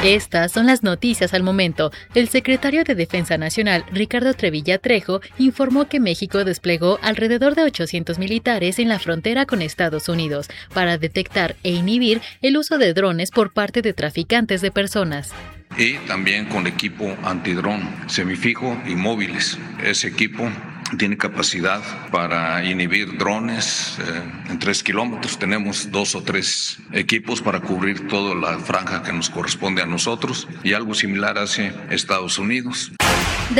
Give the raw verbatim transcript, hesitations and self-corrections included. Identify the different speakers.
Speaker 1: Estas son las noticias al momento. El secretario de Defensa Nacional, Ricardo Trevilla Trejo, informó que México desplegó alrededor de ochocientos militares en la frontera con Estados Unidos para detectar e inhibir el uso de drones por parte de traficantes de personas.
Speaker 2: Y también con equipo antidrón, semifijo y móviles. Ese equipo tiene capacidad para inhibir drones eh, en tres kilómetros. Tenemos dos o tres equipos para cubrir toda la franja que nos corresponde a nosotros y algo similar hace Estados Unidos.